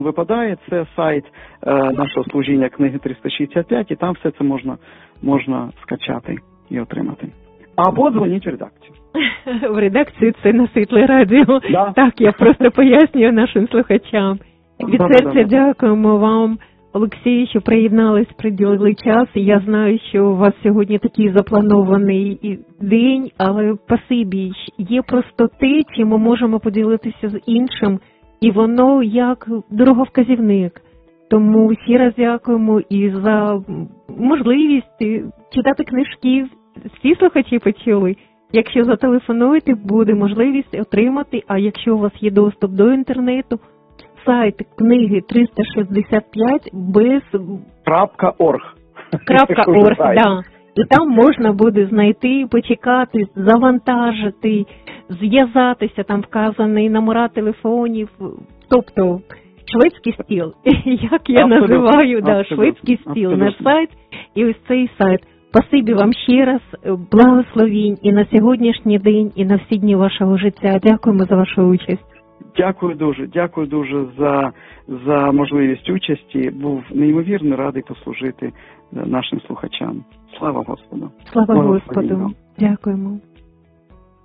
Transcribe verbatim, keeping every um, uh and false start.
випадає, це сайт е, нашого служіння книги триста шістдесят п'ять, і там все це можна, можна скачати і отримати. Або дзвоніть в редакцію. В редакцію це на Світле Радіо. Да. Так, я просто пояснюю нашим слухачам. Від Да, серця да, да. дякуємо вам, Олексій, що приєднались, приділили час. Я знаю, що у вас сьогодні такий запланований день, але спасибі, є просто те, чим ми можемо поділитися з іншим, і воно як дороговказівник. Тому всі раз дякуємо і за можливість читати книжки. Всі слухачі почули. Якщо зателефонуєте, буде можливість отримати, а якщо у вас є доступ до інтернету, сайт книги триста шістдесят п'ять без .орг. .орг, да. І там можна буде знайти, почекати, завантажити, зв'язатися, там вказані номера телефонів, тобто шведський стіл, як я Абсолютно. називаю, да, Абсолютно. шведський стіл, Абсолютно. наш сайт і ось цей сайт. Спасибі вам ще раз, благословінь і на сьогоднішній день, і на всі дні вашого життя. Дякуємо за вашу участь. Дякую дуже, дякую дуже за, за можливість участі. Був неймовірно радий послужити нашим слухачам. Слава Господу! Слава Благословінь Господу! вам. Дякуємо.